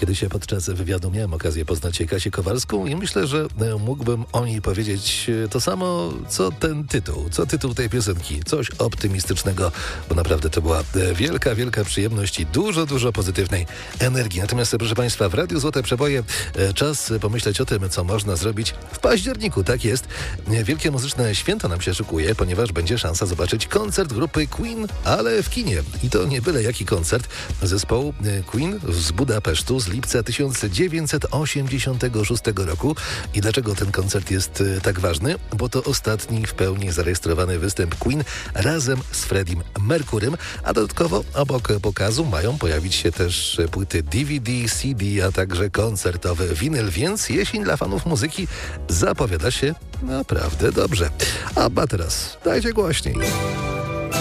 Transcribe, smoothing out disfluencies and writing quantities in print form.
Kiedyś podczas wywiadu miałem okazję poznać Kasię Kowalską i myślę, że mógłbym o niej powiedzieć to samo, co ten tytuł, co tytuł tej piosenki. Coś optymistycznego, bo naprawdę to była wielka, wielka przyjemność i dużo pozytywnej energii. Natomiast, proszę Państwa, w Radiu Złote Przeboje czas pomyśleć o tym, co można zrobić w październiku. Tak jest. Wielkie muzyczne święto nam się szykuje, ponieważ będzie szansa zobaczyć koncert grupy Queen, ale w kinie. I to nie byle jaki koncert. Zespołu Queen z Budapesztu z lipca 1986 roku. I dlaczego ten koncert jest tak ważny? Bo to ostatni w pełni zarejestrowany występ Queen razem z Freddiem Mercurym, a dodatkowo obok pokazu mają pojawić się też płyty DVD, CD, a także koncertowy winyl, więc jesień dla fanów muzyki zapowiada się naprawdę dobrze. A teraz dajcie głośniej.